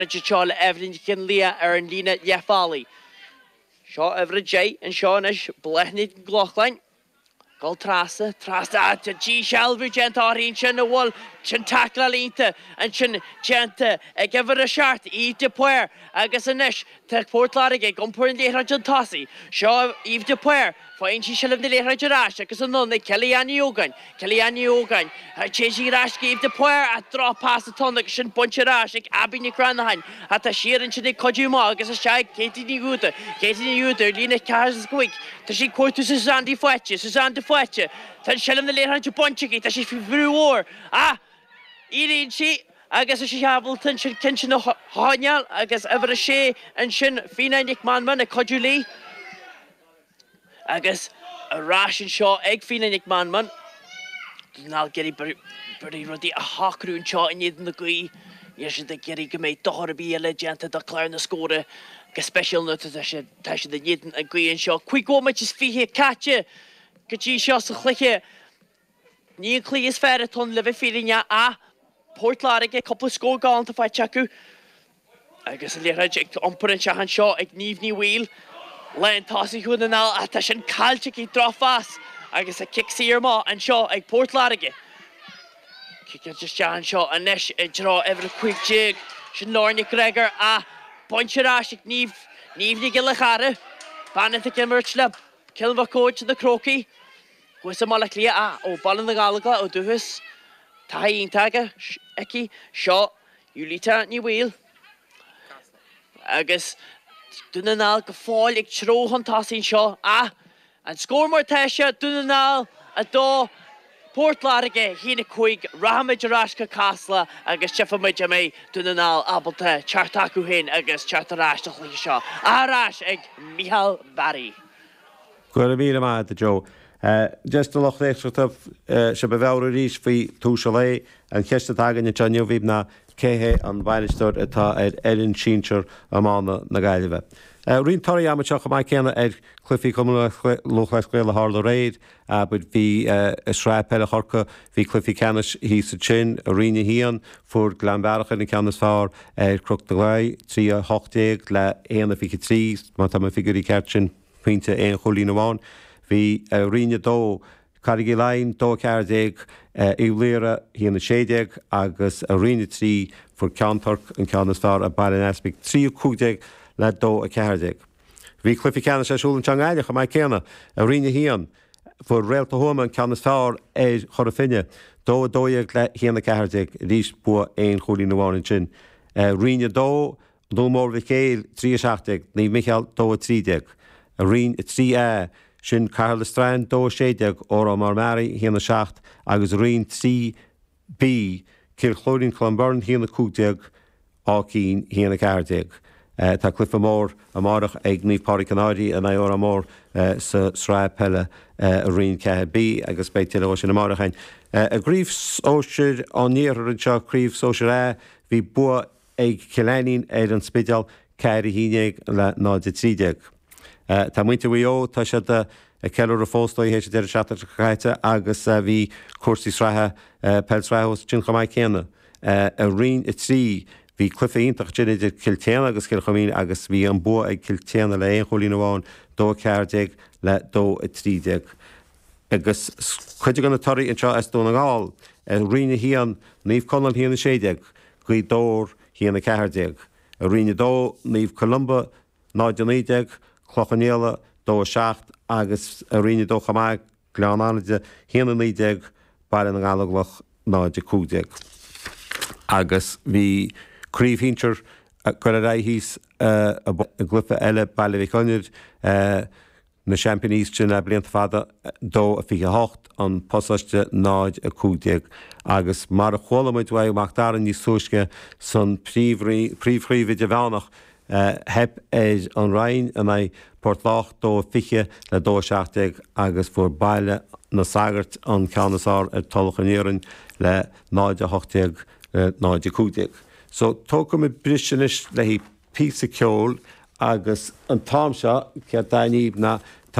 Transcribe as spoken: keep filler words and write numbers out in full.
Charlotte Evelyn can Leah Aaron Lena Yefali. Shaw Everett J and Shawnish Blehnit Glochline. Gol Trasa, Trasa to G Shelby Gentarin Chin the wall, Chin Takla Linta, and Chin Genta, a give it a shot, eat the puer, I guess a nish, take Port Larigate, Gumpur in the Rajan Tossi, Shaw Eve de puer, for Inchi Shell of the Rajarash, I guess a nun, the Kellyanne Yogan, Kellyanne Yogan, a chasing rash gave the puer at drop past the ton, like Shin Buncharash, Abby Nikranahan, at a sheer and Chin Kojuma, I guess a shy, Katie Niguta, Katie Niguta, Lina Cars Quick, to she quote to Suzanne de Fletcher, Suzanne de Fletcher, Tan Shellum the Lehan to Bunchiki, that she through war. Ah, Eating she, I guess she Hamilton, Shin Kinchin Honyal, I guess Ever Shea and Shin Fina Nick Manman, a Coduli. I guess a rash and shaw egg Fina Nick Manman. Now get it pretty ruddy, a hawk roon shaw in the gui. Yes, the Gary Gamay, Dora be a legend to declare in the score. A special notice, I should touch the Yidden agree and shaw. Quick one, which is fee here, catch it. Gaji shots a click here. Near clear is fair at on live feeling ya. Ah, Port Larrick, a couple of score gone to fight Chaku. I guess a little reject on put in Shahan shot, a Nivni wheel. Len tossing who the now at a shin Kalchiki draw fast. I guess a kick see your maw and shot a Port Larrick. Kick it just Shahan shot and Nesh a draw every quick jig. Shin Lorne Gregor, ah, punch your ash, Niv, Nivni Gillachara. Bannet the Kimmerchlub. Kilva coach the croaky. What's a malaclia? Ah, oh, ball in the Galaga, oh, do his. Tying tagger, Eki, shot, Ulita, new wheel. I guess, Dunanal, fall, like throw on tossing shot. Ah, and score more Tasha, Dunanal, a door, Port Larrick, Hina Quig, Rahama Jarashka Castle, I guess Chefamajame, Dunanal, Abalta, Chartaku Hin, I guess Chartarash, the shot. Arash, egg, Mihal Barry. Good to mad the Joe. Uh, just a loch extra stuff, uh, she bevaur reach fi two chalet and kesta tag in the Chanyo Vibna, Kehe and Vanistor at Ed Erin Chincher among the Nagaliva. Uh, Rin Tori Amachaka Makena Ed Cliffy Cumula Lochla Harlow Raid, uh, but the uh, Shrap Pelahorka, the Cliffy Canish, he's a chin, Arena Hean, for Glambarach and Canis Far, Ed Crook the Guy, Tria Hochtig, La Aina Fikitris, Montama Figuri Catchin, Pinta and Holina One. Vi uh, Rina Do, Carigi Line, Do Cardeg, uh, Eulera, he in the Shadeg, Agus Arena Tree for Cantork and Canisfar, a Baron Aspect, Three Kudeg, Lad Do a Cardeg. Vi Cliffy Canis, a Shul and Changalia, my Kena, Arena Hean, for Rail to Home and Canisfar, Ed Horafina, Do a Doyeg, he in the Cardeg, Rish Boa, Ain Holina One and Chin. Rina Do, Do more Vikale, Three Shachteg, Ni Michael Do a Trideg, Arena Three A. Shin Carl Strand do Shadeg or Marmari he in the shaft agus Reen C B Kilchlodin Clonburn he in the Cooteg Arkeen he in the Cardeg. Uh, Ta Cliffamore Amarach Egni Poricanadi and I or Amor sa Sra Pella Reen K B agus Baitil Ocean Amarach. A grief Ocean on near Richard Grief Social vi Boa Egg Kilanin Eden Spidal Kari Hineg la Noditideg. Tá muinte bhío tá sé a ceir a fóstóí hééis de seaachta chaite agus bhí cuasí srathe pellsráthos sin chomáid céanna. A rion i trí bhí clufaíntach sin idir ciltéana agus cilchomín agus bhí an bua ag ciltéana le éon cholín amháin dó ceardeag le dó i trídeag. Agus chuide gan na toirí anseo as dó na gáil a riine hían níomh conan híanana séideag go dór híanana ceardeag. A riine dó níomh Columba ná denídeag Clochanela do shaft agus arena do chamaig gleanánide híanana nídeag baile na gálaglach ná de cúdeag. Agus bhí críomhhíntear chuir a raithís a glufa eile baile bhí chuinir na championís sin a blianta fada dó a fiche hocht an posaiste náid a cúdeag. Agus mar a cholamuid bhaid machtaran ní súisce san príomhríomh de bhenach Uh, heb is an Rhein en I portlach do fiche le do seachteg agus voor baile na sagart an Canasar er tolchaneren le náide hochteg le náide cúdeg. So tóca me brisenis le hi písa ceol agus an támsa ce dainib na